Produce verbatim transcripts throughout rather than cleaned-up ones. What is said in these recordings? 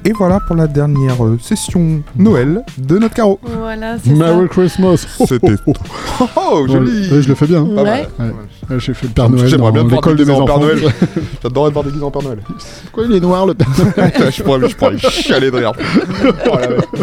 Et voilà pour la dernière euh, session Noël de notre Caro. Voilà, c'est Merry ça. Christmas. C'était... Oh, oh, joli. Ouais, je le fais bien. Pas Ouais. mal. Ouais. Ouais, j'ai fait le Père Noël J'aimerais dans bien te voir l'école de mes déguisé en Père enfants. Noël. J'adorerais te voir déguisé en Père Noël. Pourquoi il est noir le Père Noël? je, pourrais, je pourrais chialer de rire. Oh, là, ouais.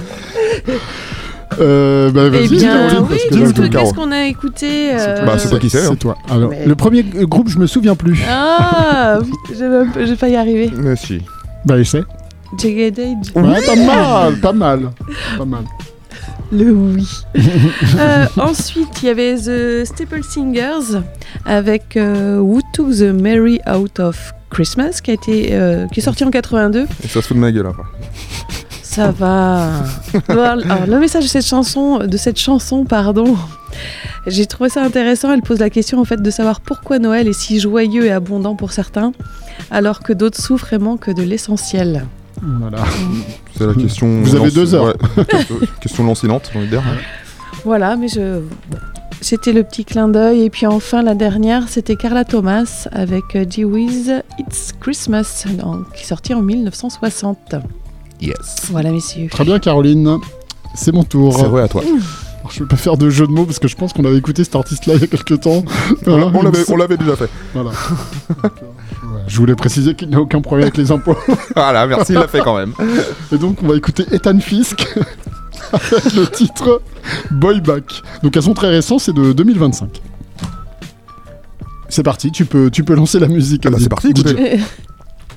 euh, bah, Eh vas-y, bien, Caroline, oui, parce que qu'est-ce, là, que, je- qu'est-ce qu'on a écouté euh... Bah, c'est toi qui sais. c'est Hein. toi. Alors, Mais- le premier groupe, je me souviens plus. Ah, je vais, je vais pas y arriver. Mais si. Bah, essaie. Jagged Edge. Ouais, pas mal, pas mal, pas mal. Le oui. euh, ensuite, il y avait The Staple Singers avec euh, Who Took the Merry Out of Christmas, qui, a été, euh, qui est sorti en quatre-vingt-deux. Et ça se fout de ma gueule après. Ça va. Alors, le message de cette chanson, de cette chanson, pardon, j'ai trouvé ça intéressant. Elle pose la question en fait de savoir pourquoi Noël est si joyeux et abondant pour certains, alors que d'autres souffrent et manquent de l'essentiel. Voilà. C'est la question... Vous avez lance- deux heures. Ouais. Question lancinante, j'ai envie de dire. Voilà, mais je... c'était le petit clin d'œil. Et puis enfin, la dernière, c'était Carla Thomas avec euh, Gee Whiz, It's Christmas, donc, qui est sorti en dix-neuf cent soixante. Yes. Voilà, messieurs. Très bien, Caroline. C'est mon tour. C'est vrai à toi. Alors, je ne vais pas faire de jeu de mots parce que je pense qu'on avait écouté cet artiste-là il y a quelques temps. On, l'a- on l'avait, on l'avait déjà fait. Voilà. Donc, euh, ouais. Je voulais préciser qu'il n'a aucun problème avec les impôts. Voilà, merci, il l'a fait quand même. Et donc, on va écouter Ethan Fisk avec le titre Boy Back. Donc, elles sont très récents, c'est de deux mille vingt-cinq. C'est parti, tu peux, tu peux lancer la musique. Ah bah, vas-y. c'est parti, écoutez. Euh,